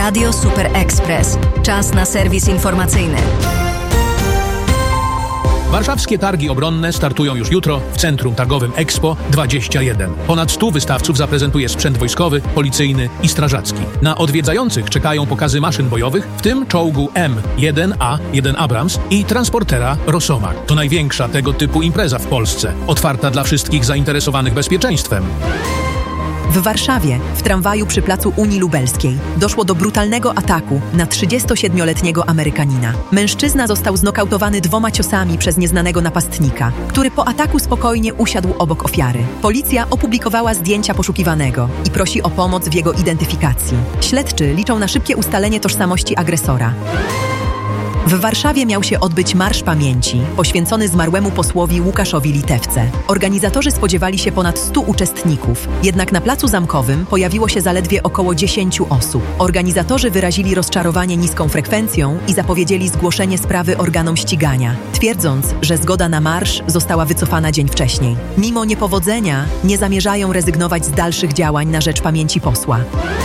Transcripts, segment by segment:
Radio Super Express. Czas na serwis informacyjny. Warszawskie targi obronne startują już jutro w Centrum Targowym Expo 21. Ponad 100 wystawców zaprezentuje sprzęt wojskowy, policyjny i strażacki. Na odwiedzających czekają pokazy maszyn bojowych, w tym czołgu M1A1 Abrams i transportera Rosomak. To największa tego typu impreza w Polsce, otwarta dla wszystkich zainteresowanych bezpieczeństwem. W Warszawie, w tramwaju przy placu Unii Lubelskiej, doszło do brutalnego ataku na 37-letniego Amerykanina. Mężczyzna został znokautowany 2 ciosami przez nieznanego napastnika, który po ataku spokojnie usiadł obok ofiary. Policja opublikowała zdjęcia poszukiwanego i prosi o pomoc w jego identyfikacji. Śledczy liczą na szybkie ustalenie tożsamości agresora. W Warszawie miał się odbyć Marsz Pamięci, poświęcony zmarłemu posłowi Łukaszowi Litewce. Organizatorzy spodziewali się ponad 100 uczestników, jednak na placu Zamkowym pojawiło się zaledwie około 10 osób. Organizatorzy wyrazili rozczarowanie niską frekwencją i zapowiedzieli zgłoszenie sprawy organom ścigania, twierdząc, że zgoda na marsz została wycofana dzień wcześniej. Mimo niepowodzenia nie zamierzają rezygnować z dalszych działań na rzecz pamięci posła.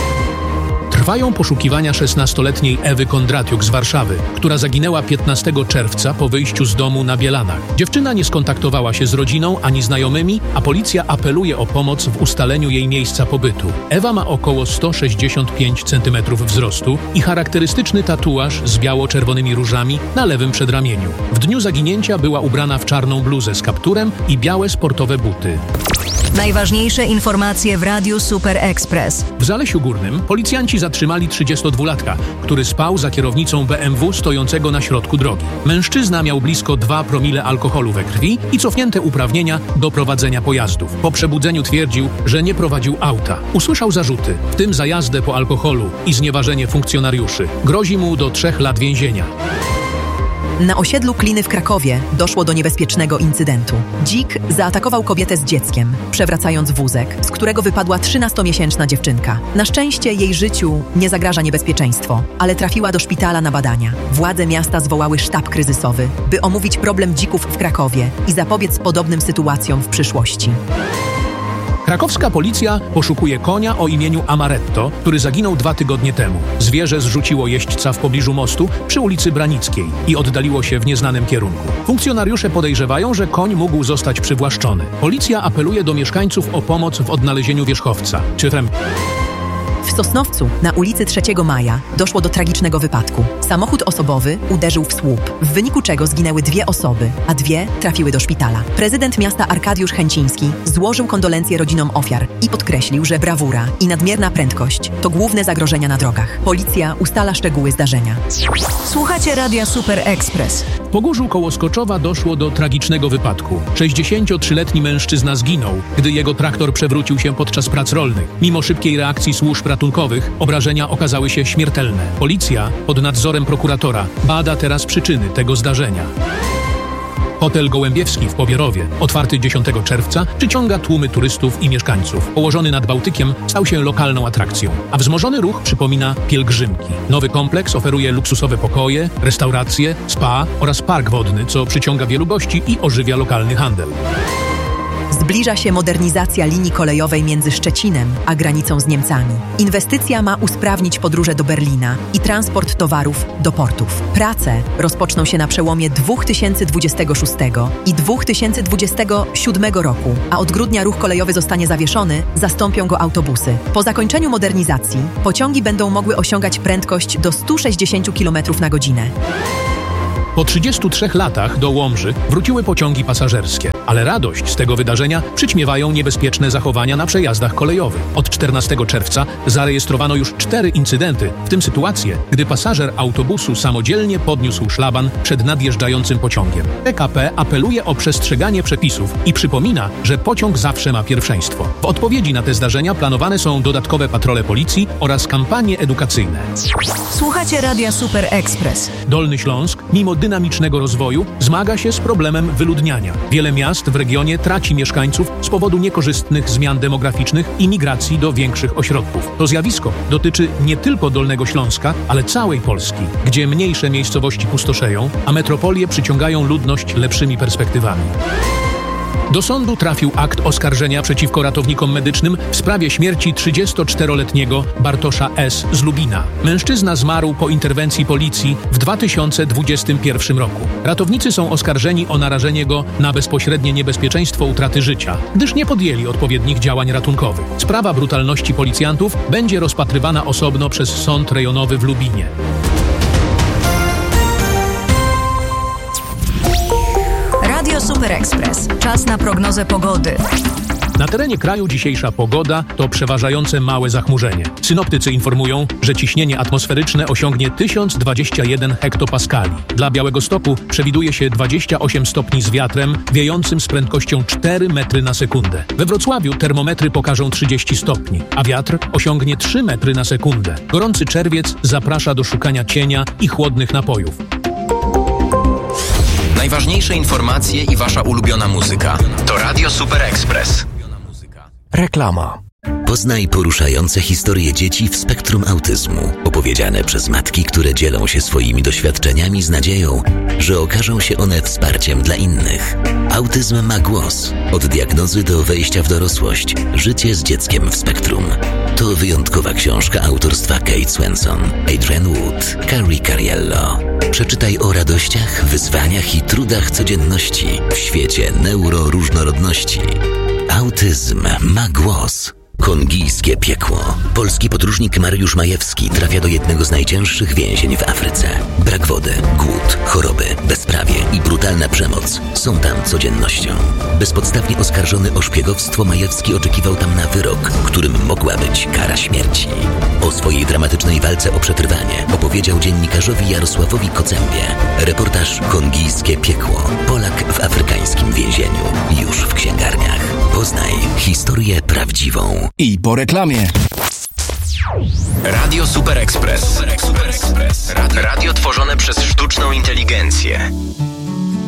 Trwają poszukiwania 16-letniej Ewy Kondratiuk z Warszawy, która zaginęła 15 czerwca po wyjściu z domu na Bielanach. Dziewczyna nie skontaktowała się z rodziną ani znajomymi, a policja apeluje o pomoc w ustaleniu jej miejsca pobytu. Ewa ma około 165 cm wzrostu i charakterystyczny tatuaż z biało-czerwonymi różami na lewym przedramieniu. W dniu zaginięcia była ubrana w czarną bluzę z kapturem i białe sportowe buty. Najważniejsze informacje w Radiu Super Express. W Zalesiu Górnym policjanci zatrzymali 32-latka, który spał za kierownicą BMW stojącego na środku drogi. Mężczyzna miał blisko 2 promile alkoholu we krwi i cofnięte uprawnienia do prowadzenia pojazdów. Po przebudzeniu twierdził, że nie prowadził auta. Usłyszał zarzuty, w tym za jazdę po alkoholu i znieważenie funkcjonariuszy. Grozi mu do 3 lat więzienia. Na osiedlu Kliny w Krakowie doszło do niebezpiecznego incydentu. Dzik zaatakował kobietę z dzieckiem, przewracając wózek, z którego wypadła 13-miesięczna dziewczynka. Na szczęście jej życiu nie zagraża niebezpieczeństwo, ale trafiła do szpitala na badania. Władze miasta zwołały sztab kryzysowy, by omówić problem dzików w Krakowie i zapobiec podobnym sytuacjom w przyszłości. Krakowska policja poszukuje konia o imieniu Amaretto, który zaginął 2 tygodnie temu. Zwierzę zrzuciło jeźdźca w pobliżu mostu przy ulicy Branickiej i oddaliło się w nieznanym kierunku. Funkcjonariusze podejrzewają, że koń mógł zostać przywłaszczony. Policja apeluje do mieszkańców o pomoc w odnalezieniu wierzchowca. W Sosnowcu, na ulicy 3 Maja, doszło do tragicznego wypadku. Samochód osobowy uderzył w słup, w wyniku czego zginęły 2 osoby, a 2 trafiły do szpitala. Prezydent miasta Arkadiusz Chęciński złożył kondolencje rodzinom ofiar i podkreślił, że brawura i nadmierna prędkość to główne zagrożenia na drogach. Policja ustala szczegóły zdarzenia. Słuchacie Radia Super Express. W Pogórzu koło Skoczowa doszło do tragicznego wypadku. 63-letni mężczyzna zginął, gdy jego traktor przewrócił się podczas prac rolnych. Mimo szybkiej reakcji służb ratunkowych obrażenia okazały się śmiertelne. Policja pod nadzorem prokuratora bada teraz przyczyny tego zdarzenia. Hotel Gołębiewski w Powierowie, otwarty 10 czerwca, przyciąga tłumy turystów i mieszkańców. Położony nad Bałtykiem stał się lokalną atrakcją, a wzmożony ruch przypomina pielgrzymki. Nowy kompleks oferuje luksusowe pokoje, restauracje, spa oraz park wodny, co przyciąga wielu gości i ożywia lokalny handel. Zbliża się modernizacja linii kolejowej między Szczecinem a granicą z Niemcami. Inwestycja ma usprawnić podróże do Berlina i transport towarów do portów. Prace rozpoczną się na przełomie 2026 i 2027 roku, a od grudnia ruch kolejowy zostanie zawieszony, zastąpią go autobusy. Po zakończeniu modernizacji pociągi będą mogły osiągać prędkość do 160 km na godzinę. Po 33 latach do Łomży wróciły pociągi pasażerskie, ale radość z tego wydarzenia przyćmiewają niebezpieczne zachowania na przejazdach kolejowych. Od 14 czerwca zarejestrowano już 4 incydenty, w tym sytuację, gdy pasażer autobusu samodzielnie podniósł szlaban przed nadjeżdżającym pociągiem. PKP apeluje o przestrzeganie przepisów i przypomina, że pociąg zawsze ma pierwszeństwo. W odpowiedzi na te zdarzenia planowane są dodatkowe patrole policji oraz kampanie edukacyjne. Słuchacie Radia Super Express. Dolny Śląsk, mimo dynamicznego rozwoju, zmaga się z problemem wyludniania. Wiele miast w regionie traci mieszkańców z powodu niekorzystnych zmian demograficznych i migracji do większych ośrodków. To zjawisko dotyczy nie tylko Dolnego Śląska, ale całej Polski, gdzie mniejsze miejscowości pustoszeją, a metropolie przyciągają ludność lepszymi perspektywami. Do sądu trafił akt oskarżenia przeciwko ratownikom medycznym w sprawie śmierci 34-letniego Bartosza S. z Lubina. Mężczyzna zmarł po interwencji policji w 2021 roku. Ratownicy są oskarżeni o narażenie go na bezpośrednie niebezpieczeństwo utraty życia, gdyż nie podjęli odpowiednich działań ratunkowych. Sprawa brutalności policjantów będzie rozpatrywana osobno przez Sąd Rejonowy w Lubinie. Radio Super Express. Czas na prognozę pogody. Na terenie kraju dzisiejsza pogoda to przeważające małe zachmurzenie. Synoptycy informują, że ciśnienie atmosferyczne osiągnie 1021 hektopaskali. Dla Białegostoku przewiduje się 28 stopni z wiatrem wiejącym z prędkością 4 metry na sekundę. We Wrocławiu termometry pokażą 30 stopni, a wiatr osiągnie 3 metry na sekundę. Gorący czerwiec zaprasza do szukania cienia i chłodnych napojów. Najważniejsze informacje i wasza ulubiona muzyka to Radio Super Express. Reklama. Poznaj poruszające historie dzieci w spektrum autyzmu, opowiedziane przez matki, które dzielą się swoimi doświadczeniami z nadzieją, że okażą się one wsparciem dla innych. Autyzm ma głos. Od diagnozy do wejścia w dorosłość. Życie z dzieckiem w spektrum. To wyjątkowa książka autorstwa Kate Swenson, Adrian Wood, Carrie Cariello. Przeczytaj o radościach, wyzwaniach i trudach codzienności w świecie neuroróżnorodności. Autyzm ma głos. Kongijskie piekło. Polski podróżnik Mariusz Majewski trafia do jednego z najcięższych więzień w Afryce. Brak wody, głód, choroby, bezprawie i brutalna przemoc są tam codziennością. Bezpodstawnie oskarżony o szpiegowstwo, Majewski oczekiwał tam na wyrok, którym mogła być kara śmierci. O swojej dramatycznej walce o przetrwanie opowiedział dziennikarzowi Jarosławowi Kocębie. Reportaż Kongijskie piekło. Polak w afrykańskim więzieniu. Już w księgarniach. Poznaj historię prawdziwą. I po reklamie. Radio Super Express. Radio tworzone przez sztuczną inteligencję.